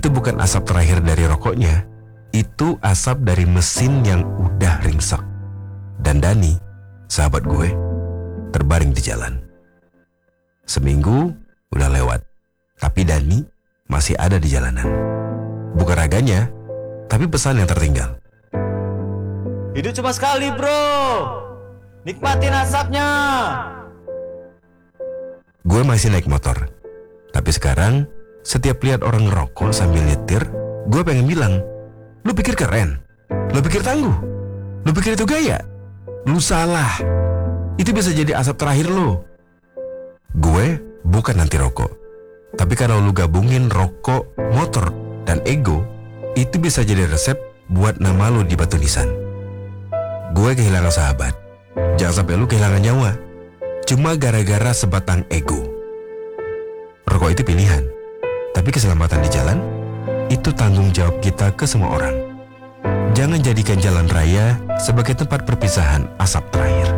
itu bukan asap terakhir dari rokoknya, itu asap dari mesin yang udah ringsek. Dan Dani, sahabat gue, terbaring di jalan. Seminggu udah lewat, tapi Dani masih ada di jalanan. Bukan raganya, tapi pesan yang tertinggal. Hidup cuma sekali, bro. Nikmatin asapnya. Gue masih naik motor, tapi sekarang setiap lihat orang ngerokok sambil nyetir, gue pengen bilang, lu pikir keren? Lu pikir tangguh? Lu pikir itu gaya? Lu salah. Itu bisa jadi asap terakhir lu. Gue bukan anti rokok, tapi kalau lu gabungin rokok, motor, dan ego, itu bisa jadi resep buat nama lu di batu nisan. Gue kehilangan sahabat, jangan sampai lu kehilangan nyawa cuma gara-gara sebatang ego. Rokok itu pilihan, tapi keselamatan di jalan itu tanggung jawab kita ke semua orang. Jangan jadikan jalan raya sebagai tempat perpisahan asap terakhir.